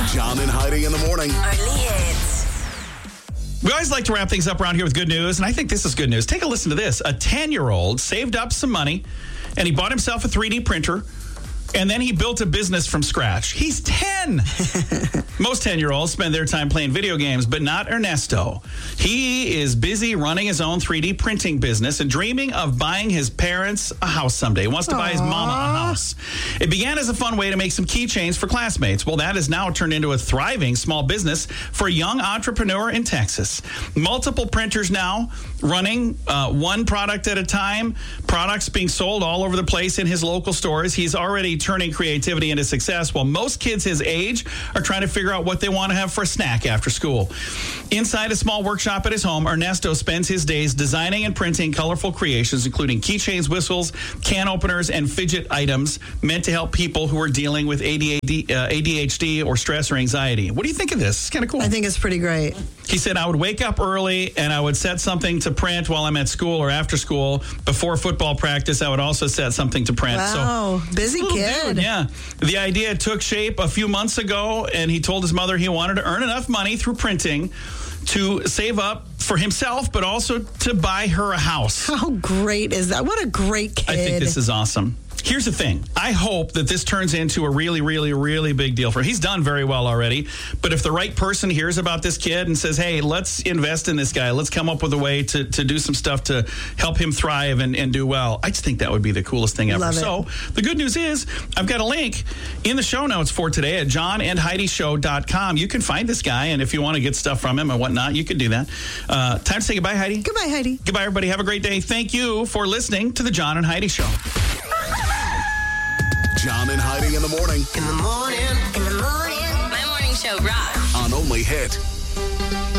John and Heidi in the morning. Only hits. We always like to wrap things up around here with good news, and I think this is good news. Take a listen to this. A 10-year-old saved up some money, and he bought himself a 3D printer, and then he built a business from scratch. He's 10. Most 10-year-olds spend their time playing video games, but not Ernesto. He is busy running his own 3D printing business and dreaming of buying his parents a house someday. He wants to buy his mama a house. It began as a fun way to make some keychains for classmates. Well, that has now turned into a thriving small business for a young entrepreneur in Texas. Multiple printers now running one product at a time, products being sold all over the place in his local stores. He's already turning creativity into success, while most kids his age are trying to figure out what they want to have for a snack after school. Inside a small workshop at his home, Ernesto spends his days designing and printing colorful creations, including keychains, whistles, can openers, and fidget items meant to help people who are dealing with ADHD or stress or anxiety. What do you think of this? It's kind of cool. I think it's pretty great. He said, I would wake up early and I would set something to print while I'm at school or after school. Before football practice, I would also set something to print. Wow, So, busy little kid. dude, yeah. The idea took shape a few months ago, and he told his mother he wanted to earn enough money through printing to save up for himself, but also to buy her a house. How great is that? What a great kid. I think this is awesome. Here's the thing. I hope that this turns into a really, really, really big deal for him. He's done very well already. But if the right person hears about this kid and says, hey, let's invest in this guy, let's come up with a way to do some stuff to help him thrive and do well, I just think that would be the coolest thing ever. Love it. So the good news is I've got a link in the show notes for today at johnandheidishow.com. You can find this guy, and if you want to get stuff from him and whatnot, you can do that. Time to say goodbye, Heidi. Goodbye, Heidi. Goodbye, everybody. Have a great day. Thank you for listening to the John and Heidi Show. John and Heidi in the morning. In the morning. My morning show rocks. On Only Hit.